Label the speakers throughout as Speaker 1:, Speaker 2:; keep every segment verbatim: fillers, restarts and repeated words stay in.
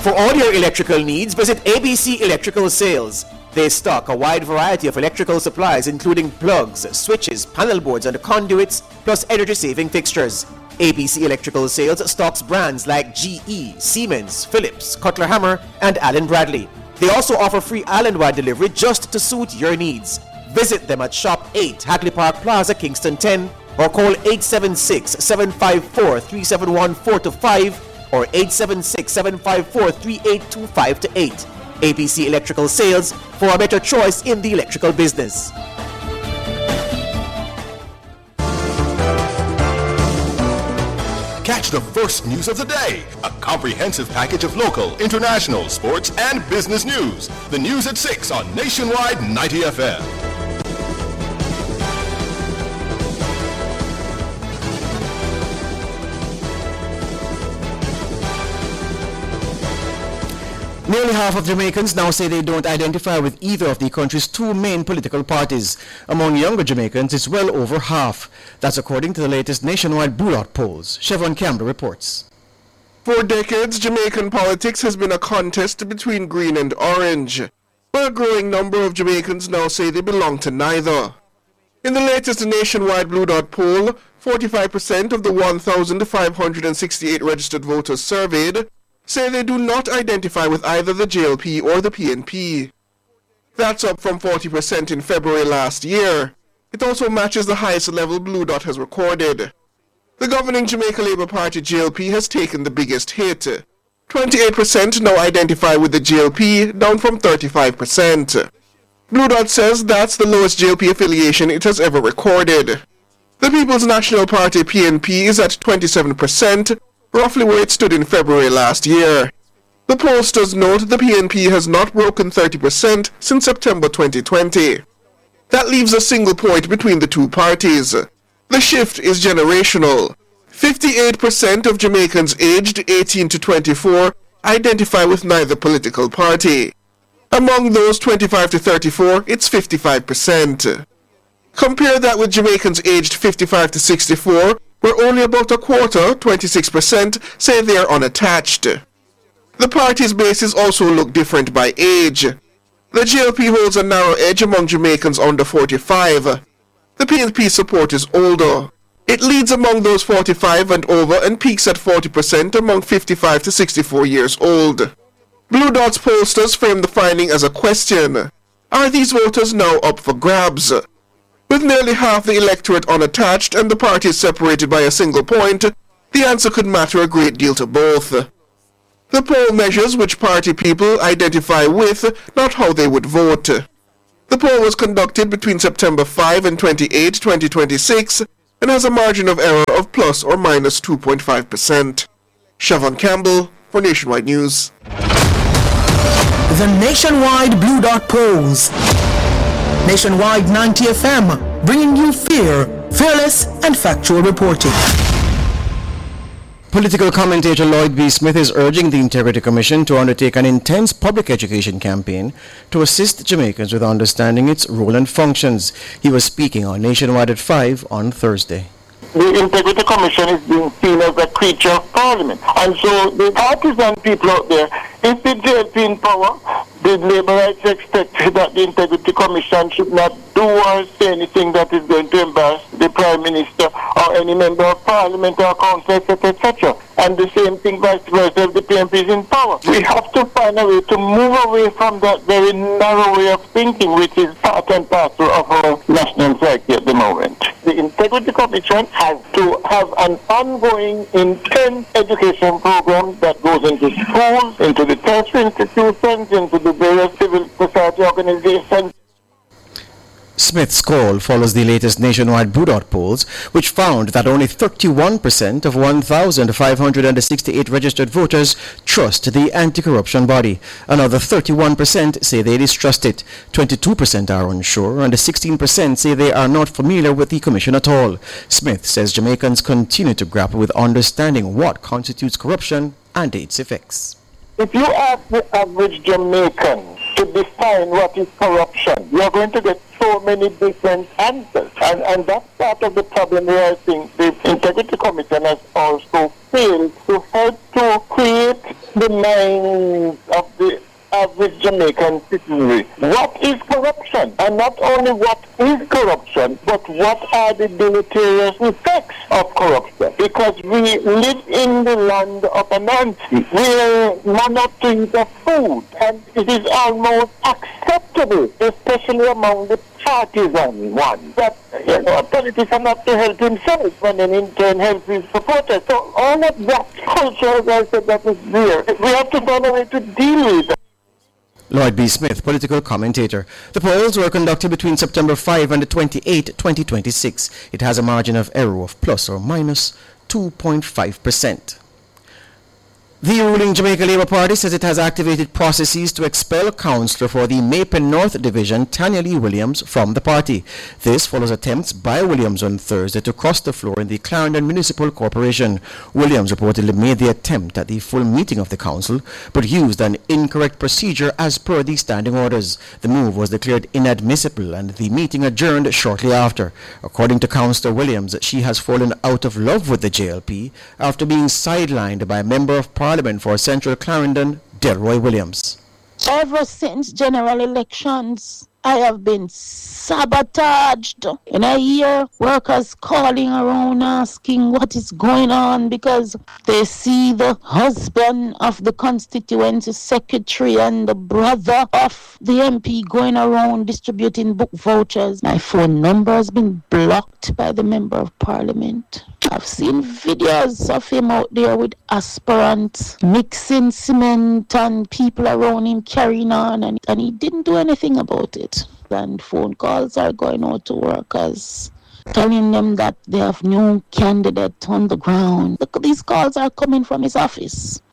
Speaker 1: For all your electrical needs, visit A B C Electrical Sales. They stock a wide variety of electrical supplies including plugs, switches, panel boards and conduits, plus energy-saving fixtures. A B C Electrical Sales stocks brands like G E, Siemens, Philips, Cutler Hammer and Allen Bradley. They also offer free island-wide delivery just to suit your needs. Visit them at Shop eight, Hagley Park Plaza, Kingston ten, or call eight seven six, seven five four, three seven one four to five or eight seven six, seven five four, three eight two five to eight. A B C Electrical Sales, for a better choice in the electrical business.
Speaker 2: Catch the first news of the day. A comprehensive package of local, international, sports, and business news. The news at six on Nationwide ninety F M.
Speaker 1: Nearly half of Jamaicans now say they don't identify with either of the country's two main political parties. Among younger Jamaicans, it's well over half. That's according to the latest nationwide Blue Dot polls. Chevron Campbell reports.
Speaker 3: For decades, Jamaican politics has been a contest between green and orange. But a growing number of Jamaicans now say they belong to neither. In the latest nationwide Blue Dot poll, forty-five percent of the one thousand five hundred sixty-eight registered voters surveyed say they do not identify with either the J L P or the P N P. That's up from forty percent in February last year. It also matches the highest level Blue Dot has recorded. The governing Jamaica Labour Party J L P has taken the biggest hit. twenty-eight percent now identify with the J L P, down from thirty-five percent. Blue Dot says that's the lowest J L P affiliation it has ever recorded. The People's National Party P N P is at twenty-seven percent, roughly where it stood in February last year. The pollsters note the P N P has not broken thirty percent since September twenty twenty. That leaves a single point between the two parties. The shift is generational. fifty-eight percent of Jamaicans aged eighteen to twenty-four identify with neither political party. Among those twenty-five to thirty-four, it's fifty-five percent. Compare that with Jamaicans aged fifty-five to sixty-four, where only about a quarter, twenty-six percent, say they are unattached. The party's bases also look different by age. The J L P holds a narrow edge among Jamaicans under forty-five. The P N P support is older. It leads among those forty-five and over and peaks at forty percent among fifty-five to sixty-four years old. Blue Dot's pollsters frame the finding as a question. Are these voters now up for grabs? With nearly half the electorate unattached and the parties separated by a single point, the answer could matter a great deal to both. The poll measures which party people identify with, not how they would vote. The poll was conducted between September fifth and twenty-eighth, twenty twenty-six, and has a margin of error of plus or minus two point five percent. Siobhan Campbell for Nationwide News.
Speaker 4: The Nationwide Blue Dot polls. Nationwide ninety F M, bringing you fair, fearless, and factual reporting.
Speaker 1: Political commentator Lloyd B. Smith is urging the Integrity Commission to undertake an intense public education campaign to assist Jamaicans with understanding its role and functions. He was speaking on Nationwide at five on Thursday.
Speaker 5: The Integrity Commission is being seen as a creature of Parliament. And so the partisan people out there, if the J L P in power, the Labour rights expect that the Integrity Commission should not do or say anything that is going to embarrass the Prime Minister or any member of Parliament or Council, et cetera, et cetera. And the same thing vice versa if the P M P is in power. We have to find a way to move away from that very narrow way of thinking, which is part and parcel of our national psyche at the moment. The Integrity Commission has to have an ongoing, intense education program that goes into schools, into the tertiary institutions, into the various civil society organizations.
Speaker 1: Smith's call follows the latest nationwide Blue Dot polls, which found that only thirty-one percent of one thousand five hundred sixty-eight registered voters trust the anti-corruption body. Another thirty-one percent say they distrust it, twenty-two percent are unsure, and sixteen percent say they are not familiar with the commission at all. Smith says Jamaicans continue to grapple with understanding what constitutes corruption and its effects.
Speaker 5: If you ask the average Jamaican to define what is corruption, you are going to get so many different answers. And, and that's part of the problem where I think the Integrity Commission has also failed to help to create the mind Jamaican citizenry. What is corruption? And not only what is corruption, but what are the deleterious effects of corruption? Because we live in the land of Anansi, where monitoring the food, and it is almost acceptable, especially among the partisan ones, that you know, a politician not to help himself and then in turn help his supporters. So all of that culture, as I said, that is there. We have to find a way to deal with it.
Speaker 1: Lloyd B. Smith, political commentator. The polls were conducted between September fifth and the twenty-eighth, twenty twenty-six. It has a margin of error of plus or minus two point five percent. The ruling Jamaica Labour Party says it has activated processes to expel a councillor for the Mapen North Division, Tanya Lee Williams, from the party. This follows attempts by Williams on Thursday to cross the floor in the Clarendon Municipal Corporation. Williams reportedly made the attempt at the full meeting of the council, but used an incorrect procedure as per the standing orders. The move was declared inadmissible and the meeting adjourned shortly after. According to Councillor Williams, she has fallen out of love with the J L P after being sidelined by a member of Parliament Parliament for Central Clarendon, Delroy Williams.
Speaker 6: Ever since general elections, I have been sabotaged. And I hear workers calling around asking what is going on because they see the husband of the constituency secretary and the brother of the M P going around distributing book vouchers. My phone number has been blocked by the member of parliament. I've seen videos of him out there with aspirants mixing cement and people around him carrying on, and, and he didn't do anything about it. And phone calls are going out to workers telling them that they have new candidate on the ground. Look, these calls are coming from his office.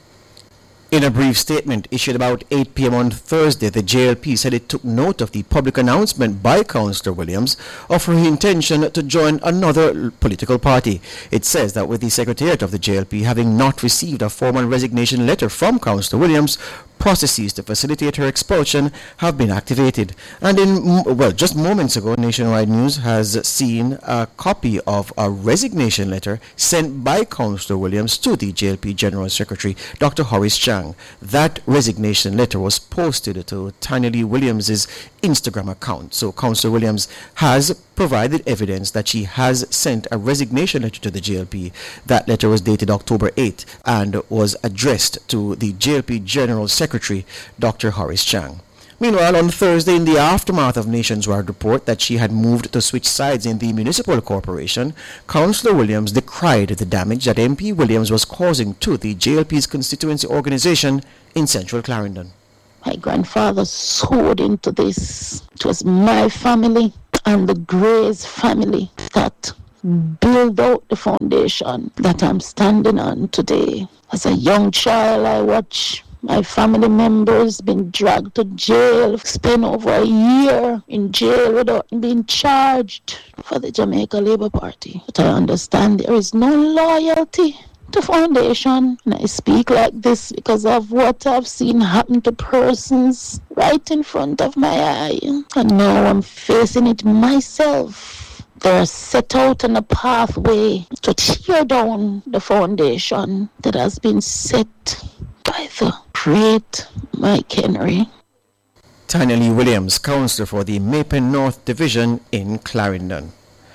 Speaker 1: In a brief statement issued about eight p.m. on Thursday, the J L P said it took note of the public announcement by Councillor Williams of her intention to join another political party. It says that with the Secretariat of the J L P having not received a formal resignation letter from Councillor Williams, processes to facilitate her expulsion have been activated. And in, well, just moments ago, Nationwide News has seen a copy of a resignation letter sent by Councillor Williams to the J L P General Secretary, Doctor Horace Chang. That resignation letter was posted to Tanya Lee Williams' Instagram account. So Councillor Williams has provided evidence that she has sent a resignation letter to the J L P. That letter was dated October eighth and was addressed to the J L P General Secretary, Doctor Horace Chang. Meanwhile, on Thursday, in the aftermath of Nationwide report that she had moved to switch sides in the municipal corporation, Councillor Williams decried the damage that M P Williams was causing to the J L P's constituency organization in Central Clarendon.
Speaker 6: My grandfather sowed into this. It was my family and the Gray's family that built out the foundation that I'm standing on today. As a young child, I watched my family members been dragged to jail, spent over a year in jail without being charged for the Jamaica Labour Party. But I understand there is no loyalty to foundation, and I speak like this because of what I've seen happen to persons right in front of my eye, and now I'm facing it myself. They're set out on a pathway to tear down the foundation that has been set by the great Mike Henry.
Speaker 1: Tanya Lee Williams, councillor for the Mapen North Division in Clarendon.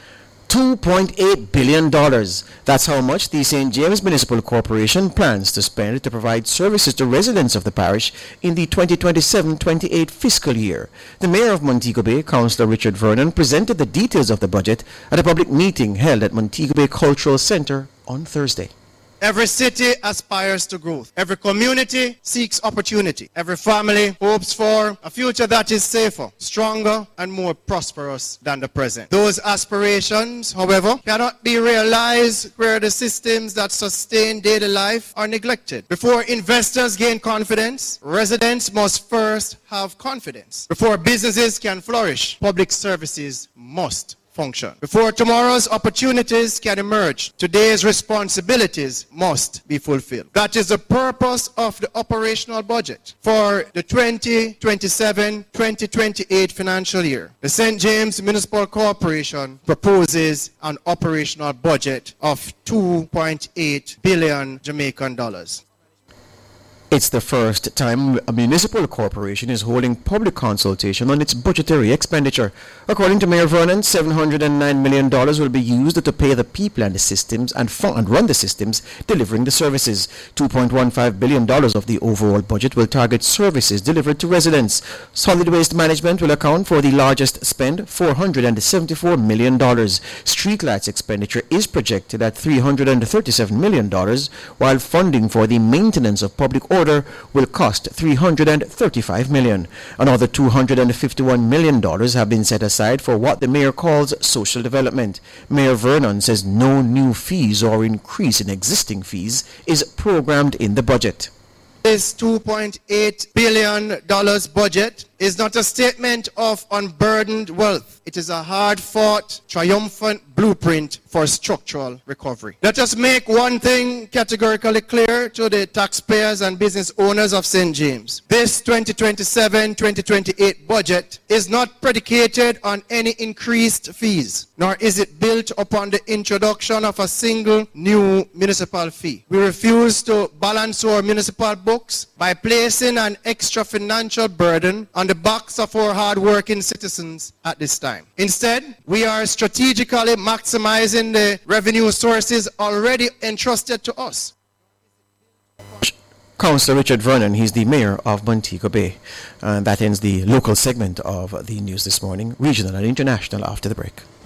Speaker 1: two point eight billion dollars. That's how much the Saint James Municipal Corporation plans to spend to provide services to residents of the parish in the twenty twenty-seven twenty-eight fiscal year. The Mayor of Montego Bay, Councillor Richard Vernon, presented the details of the budget at a public meeting held at Montego Bay Cultural Centre on Thursday.
Speaker 7: Every city aspires to growth. Every community seeks opportunity. Every family hopes for a future that is safer, stronger, and more prosperous than the present. Those aspirations, however, cannot be realized where the systems that sustain daily life are neglected. Before investors gain confidence, residents must first have confidence. Before businesses can flourish, public services must function. Before tomorrow's opportunities can emerge, today's responsibilities must be fulfilled. That is the purpose of the operational budget for the twenty twenty-seven twenty twenty-eight financial year. The Saint James Municipal Corporation proposes an operational budget of two point eight billion Jamaican dollars.
Speaker 1: It's the first time a municipal corporation is holding public consultation on its budgetary expenditure. According to Mayor Vernon, seven hundred nine million dollars will be used to pay the people and the systems and, fund and run the systems delivering the services. two point one five billion dollars of the overall budget will target services delivered to residents. Solid waste management will account for the largest spend, four hundred seventy-four million dollars. Streetlights expenditure is projected at three hundred thirty-seven million dollars, while funding for the maintenance of public order will cost three hundred thirty-five million dollars. Another two hundred fifty-one million dollars have been set aside for what the mayor calls social development. Mayor Vernon says no new fees or increase in existing fees is programmed in the budget.
Speaker 7: This two point eight billion dollars budget is not a statement of unburdened wealth. It is a hard-fought, triumphant blueprint for structural recovery. Let us make one thing categorically clear to the taxpayers and business owners of Saint James. This twenty twenty-seven twenty twenty-eight budget is not predicated on any increased fees, nor is it built upon the introduction of a single new municipal fee. We refuse to balance our municipal books by placing an extra financial burden on the backs of our hard-working citizens at this time. Instead, we are strategically maximizing the revenue sources already entrusted to us.
Speaker 1: Councillor Richard Vernon, he's the mayor of Montego Bay. And that ends the local segment of the news this morning, regional and international, after the break.